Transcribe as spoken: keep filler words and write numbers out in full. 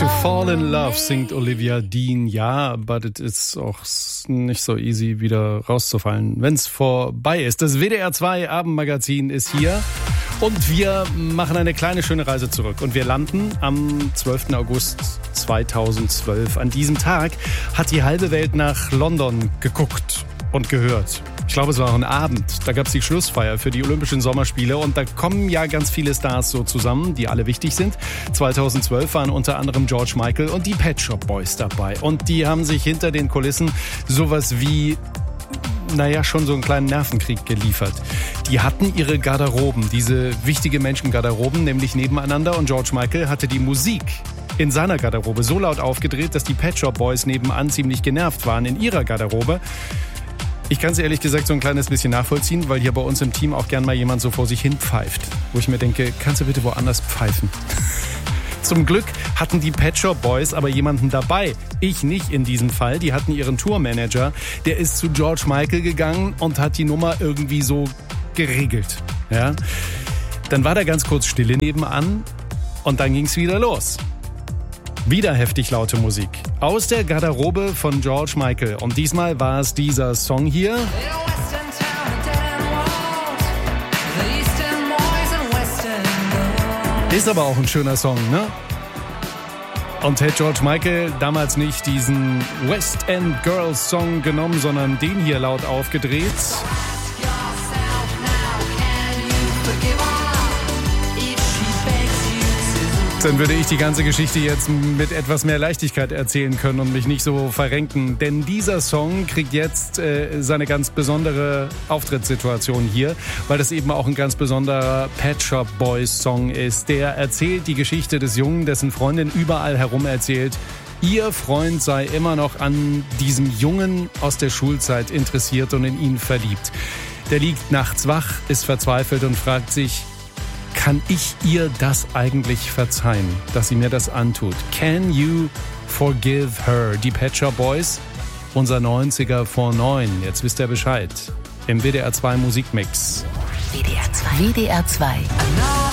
To fall in love singt Olivia Dean. Ja, but it is auch nicht so easy, wieder rauszufallen, wenn es vorbei ist. Das W D R zwei Abendmagazin ist hier und wir machen eine kleine schöne Reise zurück. Und wir landen am zwölften August zweitausendzwölf. An diesem Tag hat die halbe Welt nach London geguckt und gehört. Ich glaube, es war auch ein Abend. Da gab es die Schlussfeier für die Olympischen Sommerspiele und da kommen ja ganz viele Stars so zusammen, die alle wichtig sind. zweitausendzwölf waren unter anderem George Michael und die Pet Shop Boys dabei und die haben sich hinter den Kulissen sowas wie, naja, schon so einen kleinen Nervenkrieg geliefert. Die hatten ihre Garderoben, diese wichtige Menschengarderoben, nämlich nebeneinander und George Michael hatte die Musik in seiner Garderobe so laut aufgedreht, dass die Pet Shop Boys nebenan ziemlich genervt waren in ihrer Garderobe. Ich kann es ehrlich gesagt so ein kleines bisschen nachvollziehen, weil hier bei uns im Team auch gern mal jemand so vor sich hin pfeift. Wo ich mir denke, kannst du bitte woanders pfeifen? Zum Glück hatten die Pet Shop Boys aber jemanden dabei. Ich nicht in diesem Fall. Die hatten ihren Tourmanager. Der ist zu George Michael gegangen und hat die Nummer irgendwie so geregelt. Ja? Dann war da ganz kurz Stille nebenan und dann ging's wieder los. Wieder heftig laute Musik. Aus der Garderobe von George Michael. Und diesmal war es dieser Song hier. Ist aber auch ein schöner Song, ne? Und hätte George Michael damals nicht diesen West End Girls Song genommen, sondern den hier laut aufgedreht. Dann würde ich die ganze Geschichte jetzt mit etwas mehr Leichtigkeit erzählen können und mich nicht so verrenken. Denn dieser Song kriegt jetzt äh, seine ganz besondere Auftrittssituation hier, weil das eben auch ein ganz besonderer Pet Shop Boys Song ist. Der erzählt die Geschichte des Jungen, dessen Freundin überall herum erzählt, ihr Freund sei immer noch an diesem Jungen aus der Schulzeit interessiert und in ihn verliebt. Der liegt nachts wach, ist verzweifelt und fragt sich, kann ich ihr das eigentlich verzeihen, dass sie mir das antut? Can you forgive her? Die Pet Shop Boys, unser neunziger vor neun. Jetzt wisst ihr Bescheid. Im W D R zwei Musikmix. W D R zwei. W D R zwei.